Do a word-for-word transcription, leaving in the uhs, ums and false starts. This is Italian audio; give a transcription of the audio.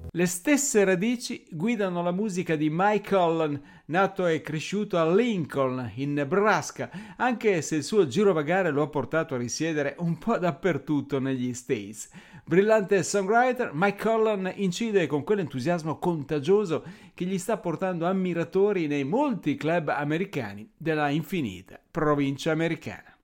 Le stesse radici guidano la musica di Mike Holland, nato e cresciuto a Lincoln, in Nebraska, anche se il suo girovagare lo ha portato a risiedere un po' dappertutto negli States. Brillante songwriter, Mike Holland incide con quell'entusiasmo contagioso che gli sta portando ammiratori nei molti club americani della infinita provincia americana.